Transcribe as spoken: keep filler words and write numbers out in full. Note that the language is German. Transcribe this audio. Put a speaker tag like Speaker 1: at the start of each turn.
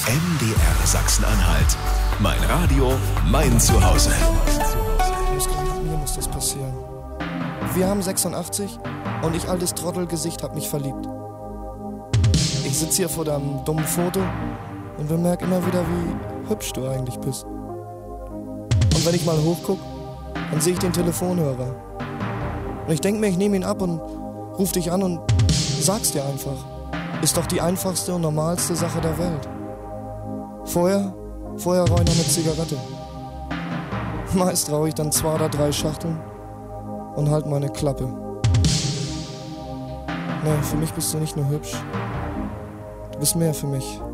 Speaker 1: M D R Sachsen-Anhalt. Mein Radio, mein Zuhause.
Speaker 2: Mir muss das passieren. Wir haben sechsundachtzig und ich, altes Trottelgesicht, hab mich verliebt. Ich sitz hier vor deinem dummen Foto und bemerk immer wieder, wie hübsch du eigentlich bist. Und wenn ich mal hochguck, dann sehe ich den Telefonhörer. Und ich denk mir, ich nehme ihn ab und ruf dich an und sag's dir einfach. Ist doch die einfachste und normalste Sache der Welt. Vorher, vorher rauche ich noch eine Zigarette. Meist rauche ich dann zwei oder drei Schachteln und halt meine Klappe. Nee, für mich bist du nicht nur hübsch. Du bist mehr für mich.